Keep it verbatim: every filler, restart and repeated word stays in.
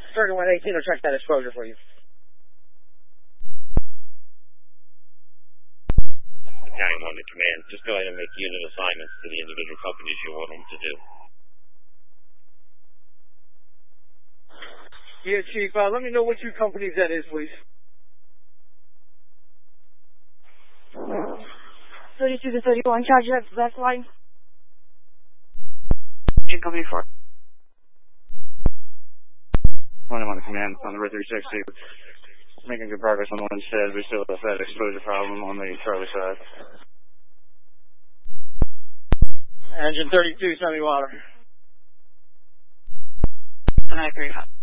thirty-one eighteen will check that exposure for you. County one to command. Just go ahead and make unit assignments to the individual companies you want them to do. Yeah, Chief. Uh, let me know what two companies that is, please. thirty-two to thirty-one, charge that left line. In company four. One on the command on the road three sixty. Making good progress on the one said. We still have that exposure problem on the Charlie side. Engine thirty-two, send me water. I agree.